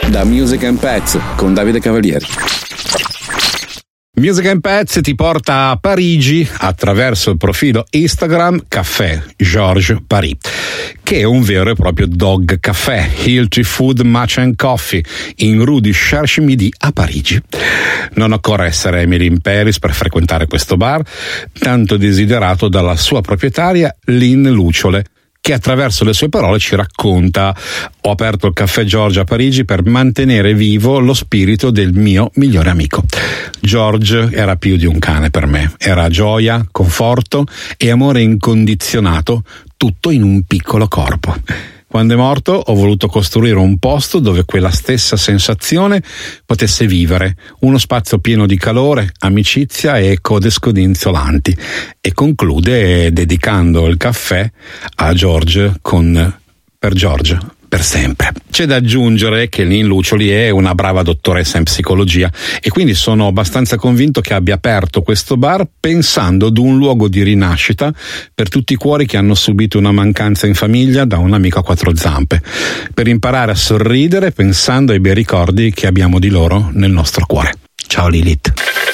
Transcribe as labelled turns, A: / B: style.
A: da Music and Pets con Davide Cavalieri.
B: Music and Pets ti porta a Parigi attraverso il profilo Instagram Café Georges Paris, che è un vero e proprio dog caffè, Healthy Food Match and Coffee, in Rue du Cherche Midi a Parigi. Non occorre essere Emily in Paris per frequentare questo bar, tanto desiderato dalla sua proprietaria Lynn Luciole, che attraverso le sue parole ci racconta: ho aperto il Caffè George a Parigi per mantenere vivo lo spirito del mio migliore amico. George era più di un cane per me, era gioia, conforto e amore incondizionato, tutto in un piccolo corpo. Quando è morto ho voluto costruire un posto dove quella stessa sensazione potesse vivere, uno spazio pieno di calore, amicizia e code scodinzolanti. E conclude dedicando il caffè a George con Per George per sempre. C'è da aggiungere che Lynn Lucioli è una brava dottoressa in psicologia e quindi sono abbastanza convinto che abbia aperto questo bar pensando ad un luogo di rinascita per tutti i cuori che hanno subito una mancanza in famiglia da un amico a quattro zampe, per imparare a sorridere pensando ai bei ricordi che abbiamo di loro nel nostro cuore. Ciao Lilith.